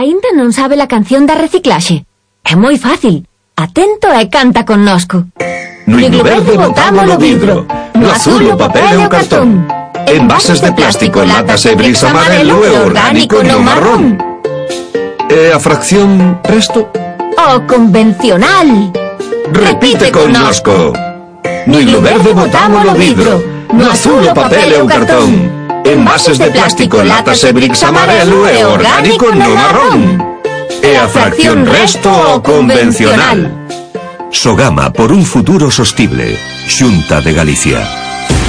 Aínda non sabe a canción da reciclaxe? É moi fácil. Atento e canta connosco. No hilo verde botamos o vidro, no azul o papel e o cartón. Envases de plástico, latas e bricks amarelo e orgánico no marrón. E a fracción resto? O convencional. Repite connosco. No hilo verde botamos o vidro, no azul o papel e o cartón. Envases de plástico, latas e bricks amarelo e orgánico no marrón. E a fracción resto o convencional. Sogama por un futuro sostible. Xunta de Galicia.